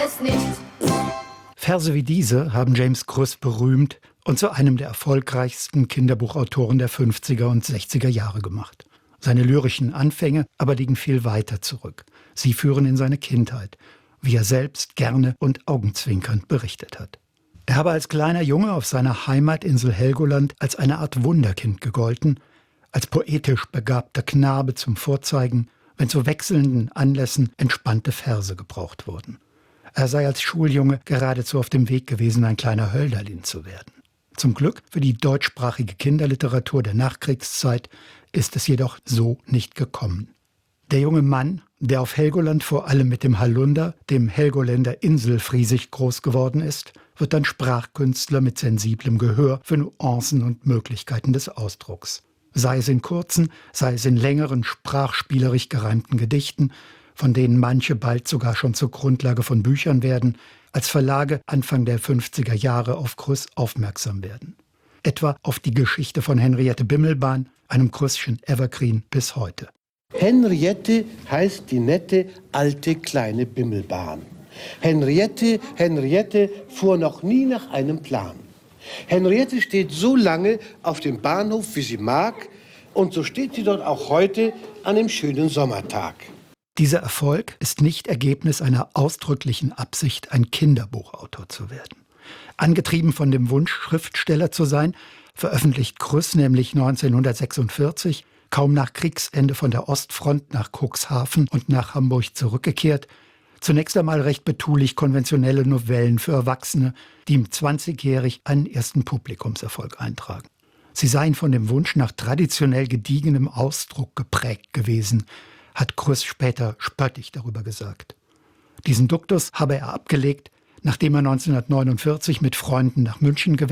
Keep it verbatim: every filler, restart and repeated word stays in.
es nicht. Verse wie diese haben James Krüss berühmt und zu einem der erfolgreichsten Kinderbuchautoren der fünfziger und sechziger Jahre gemacht. Seine lyrischen Anfänge aber liegen viel weiter zurück. Sie führen in seine Kindheit, wie er selbst gerne und augenzwinkernd berichtet hat. Er habe als kleiner Junge auf seiner Heimatinsel Helgoland als eine Art Wunderkind gegolten, als poetisch begabter Knabe zum Vorzeigen, wenn zu wechselnden Anlässen entspannte Verse gebraucht wurden. Er sei als Schuljunge geradezu auf dem Weg gewesen, ein kleiner Hölderlin zu werden. Zum Glück für die deutschsprachige Kinderliteratur der Nachkriegszeit ist es jedoch so nicht gekommen. Der junge Mann, der auf Helgoland vor allem mit dem Hallunder, dem Helgoländer Inselfriesisch, groß geworden ist, wird dann Sprachkünstler mit sensiblem Gehör für Nuancen und Möglichkeiten des Ausdrucks. Sei es in kurzen, sei es in längeren, sprachspielerisch gereimten Gedichten, von denen manche bald sogar schon zur Grundlage von Büchern werden, als Verlage Anfang der fünfziger Jahre auf Krüss aufmerksam werden. Etwa auf die Geschichte von Henriette Bimmelbahn, einem Krüsschen Evergreen bis heute. Henriette heißt die nette, alte, kleine Bimmelbahn. Henriette, Henriette fuhr noch nie nach einem Plan. Henriette steht so lange auf dem Bahnhof, wie sie mag, und so steht sie dort auch heute an dem schönen Sommertag. Dieser Erfolg ist nicht Ergebnis einer ausdrücklichen Absicht, ein Kinderbuchautor zu werden. Angetrieben von dem Wunsch, Schriftsteller zu sein, veröffentlicht Krüss nämlich neunzehnhundertsechsundvierzig, kaum nach Kriegsende von der Ostfront nach Cuxhaven und nach Hamburg zurückgekehrt, zunächst einmal recht betulich konventionelle Novellen für Erwachsene, die ihm zwanzigjährig einen ersten Publikumserfolg eintragen. Sie seien von dem Wunsch nach traditionell gediegenem Ausdruck geprägt gewesen, hat Krüss später spöttisch darüber gesagt. Diesen Duktus habe er abgelegt, nachdem er neunzehnhundertneunundvierzig mit Freunden nach München gewechselt